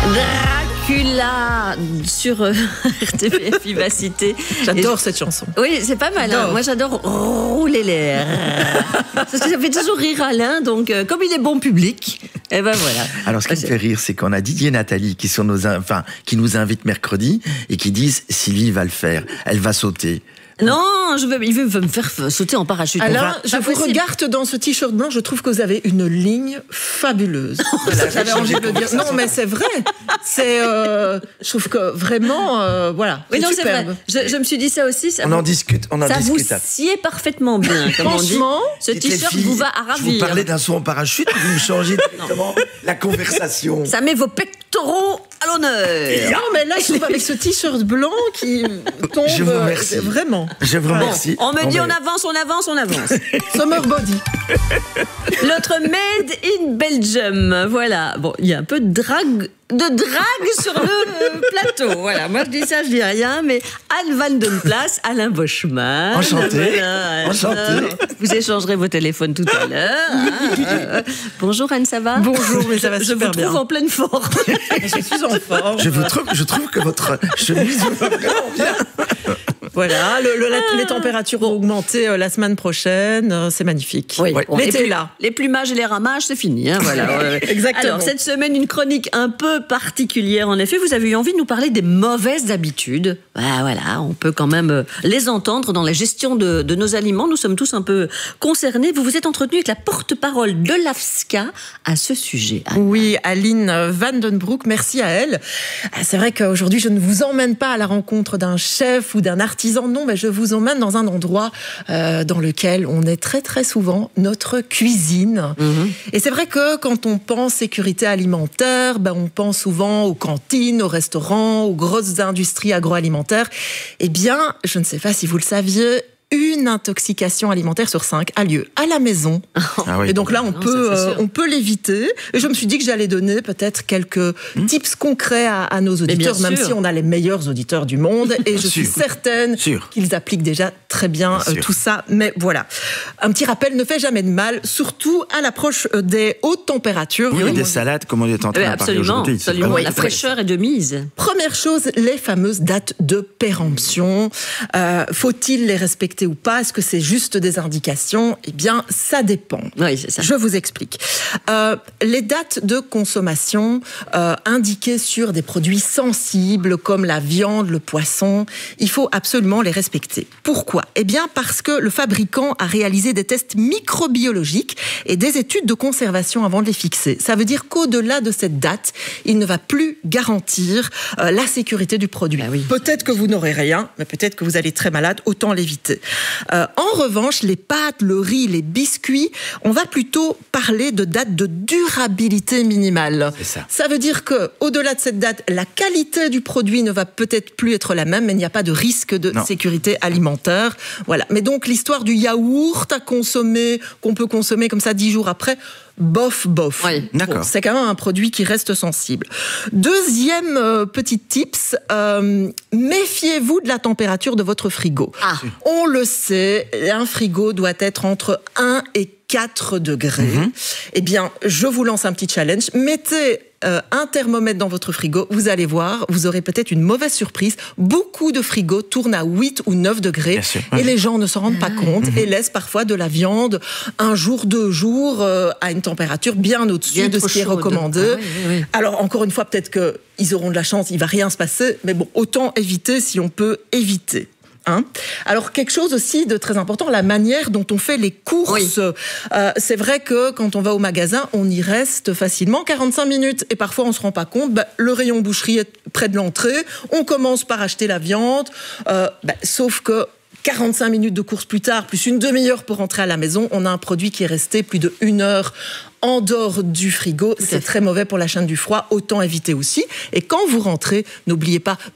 Dracula sur RTBF Vivacité. J'adore cette chanson. Oui, c'est pas mal. Hein. Moi, j'adore rouler l'air. Parce que ça fait toujours rire Alain. Donc, comme il est bon public, et ben voilà. Alors, ce qui me fait rire, c'est qu'on a Didier et Nathalie qui qui nous invitent mercredi et qui disent Sylvie va le faire. Elle va sauter. Non, il veut me faire sauter en parachute. Alors, je vous regarde dans ce t-shirt blanc, je trouve que vous avez une ligne fabuleuse. Voilà, j'avais envie de le dire. Non, mais c'est vrai. Je trouve que vraiment, voilà. Oui, non, c'est vrai. superbe. Je me suis dit ça aussi. On en discute. Ça vous sied parfaitement bien, comme on dit. Franchement, ce t-shirt vous va à Je vous ravir. parlais d'un saut en parachute, vous me changez directement la conversation. Ça met vos pectoraux à l'honneur. non, mais là, je trouve avec ce t-shirt blanc qui tombe. Je vous remercie. Vraiment. Je vous remercie. On me dit mais- on avance. Summer body. L'autre Made in Belgium, voilà. Bon, il y a un peu de drague sur le plateau. Voilà, moi je dis ça, je dis rien, mais Anne Van Den Plas, Alain Boschman. Enchanté. Voilà, Enchanté. Vous échangerez vos téléphones tout à l'heure. Hein. Bonjour Anne, ça va? Bonjour, mais ça va Je vous super trouve bien. en pleine forme. Je suis en forme. Je trouve que votre chemise vous va vraiment bien. Voilà, les températures vont augmenter la semaine prochaine. C'est magnifique. Oui, bon, L'été est là. Les plumages et les ramages, c'est fini. Hein, voilà. Exactement. Alors, cette semaine, une chronique un peu particulière. En effet, vous avez eu envie de nous parler des mauvaises habitudes. Voilà, on peut quand même les entendre dans la gestion de nos aliments. Nous sommes tous un peu concernés. Vous vous êtes entretenu avec la porte-parole de l'AFSCA à ce sujet. Oui, Aline Vandenbroek, merci à elle. C'est vrai qu'aujourd'hui, je ne vous emmène pas à la rencontre d'un chef ou d'un artisan, non, mais je vous emmène dans un endroit dans lequel on est très très souvent, notre cuisine. Et c'est vrai que quand on pense sécurité alimentaire, on pense souvent aux cantines, aux restaurants, aux grosses industries agroalimentaires. Eh bien, je ne sais pas si vous le saviez, une intoxication alimentaire sur 5 a lieu à la maison. Ah oui. Et donc là, on peut l'éviter. Et je me suis dit que j'allais donner peut-être quelques tips concrets à nos auditeurs, même si on a les meilleurs auditeurs du monde. Et je suis certaine qu'ils appliquent déjà très bien tout ça. Mais voilà, un petit rappel ne fait jamais de mal, surtout à l'approche des hautes températures. Oui, des salades, comme on est en train de parler aujourd'hui. Absolument. La fraîcheur est de mise. Première chose, les fameuses dates de péremption. Faut-il les respecter ou pas? Est-ce que c'est juste des indications? Eh bien, ça dépend. Oui, c'est ça. Je vous explique. Les dates de consommation indiquées sur des produits sensibles comme la viande, le poisson, il faut absolument les respecter. Pourquoi? Eh bien, parce que le fabricant a réalisé des tests microbiologiques et des études de conservation avant de les fixer. Ça veut dire qu'au-delà de cette date, il ne va plus garantir la sécurité du produit. Oui. Peut-être que vous n'aurez rien, mais peut-être que vous allez être très malade, autant l'éviter. En revanche, les pâtes, le riz, les biscuits, on va plutôt parler de date de durabilité minimale. C'est ça. Ça veut dire que, au-delà de cette date, la qualité du produit ne va peut-être plus être la même, mais il n'y a pas de risque de sécurité alimentaire. Voilà. Mais donc, l'histoire du yaourt à consommer, qu'on peut consommer comme ça 10 jours après, bof. Oui. D'accord. Bon, c'est quand même un produit qui reste sensible. Deuxième petit tips, méfiez-vous de la température de votre frigo. On le sait, un frigo doit être entre 1 et 4 degrés. Eh bien, je vous lance un petit challenge. Mettez un thermomètre dans votre frigo, vous allez voir, vous aurez peut-être une mauvaise surprise. Beaucoup de frigos tournent à 8 ou 9 degrés et les gens ne s'en rendent pas compte et laissent parfois de la viande 1 jour, 2 jours à une température bien au-dessus de ce qui est recommandé. Oui. Alors, encore une fois, peut-être qu'ils auront de la chance, il ne va rien se passer, mais bon, autant éviter si on peut éviter. Alors, quelque chose aussi de très important, la manière dont on fait les courses. C'est vrai que quand on va au magasin, on y reste facilement 45 minutes. Et parfois, on ne se rend pas compte, le rayon boucherie est près de l'entrée, on commence par acheter la viande, sauf que 45 minutes de course plus tard, plus une demi-heure pour rentrer à la maison, on a un produit qui est resté plus de 1 heure en dehors du frigo. C'est très mauvais pour la chaîne du froid, autant éviter aussi. Et quand vous rentrez, n'oubliez pas